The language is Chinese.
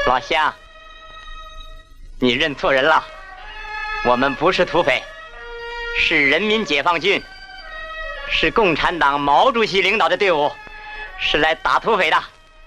老乡，你认错人了，我们不是土匪，是人民解放军，是共产党毛主席领导的队伍，是来打土匪的。